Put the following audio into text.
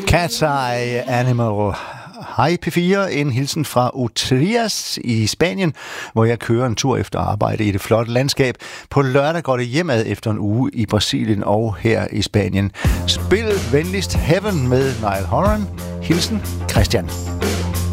Cat's Eye Animal. Hej P4, en hilsen fra Utrias i Spanien, hvor jeg kører en tur efter arbejde i det flotte landskab. På lørdag går det hjemad efter en uge i Brasilien og her i Spanien. Spil venligst Heaven med Niall Horan. Hilsen Christian.